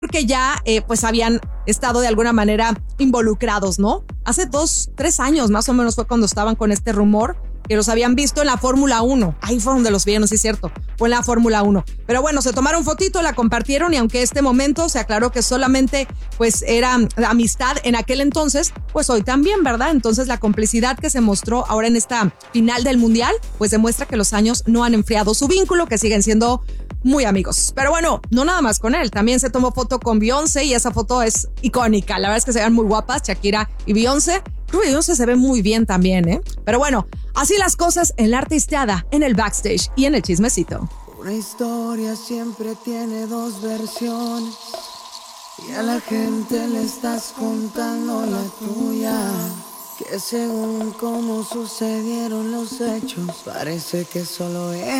porque ya pues habían estado de alguna manera involucrados, ¿no? Hace 2-3 años más o menos fue cuando estaban con este rumor que los habían visto en la Fórmula 1. Ahí fue donde los vieron, sí es cierto, fue en la Fórmula 1. Pero bueno, se tomaron fotito, la compartieron y aunque este momento se aclaró que solamente pues era amistad en aquel entonces, pues hoy también, ¿verdad? Entonces la complicidad que se mostró ahora en esta final del Mundial, pues demuestra que los años no han enfriado su vínculo, que siguen siendo muy amigos. Pero bueno, no nada más con él, también se tomó foto con Beyoncé y esa foto es icónica. La verdad es que se ven muy guapas, Shakira y Beyoncé. Creo que Beyoncé se ve muy bien también, ¿eh? Pero bueno, así las cosas en la artisteada, en el backstage y en el chismecito. Una historia siempre tiene dos versiones y a la gente le estás contando la tuya. Que según cómo sucedieron los hechos, parece que solo es